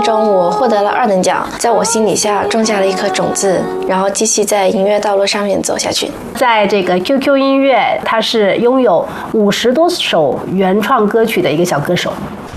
中我获得了2等奖，在我心底下种下了一颗种子，然后继续在音乐道路上面走下去。 在这个 QQ 音乐，它是拥有50多首原创歌曲的一个小歌手。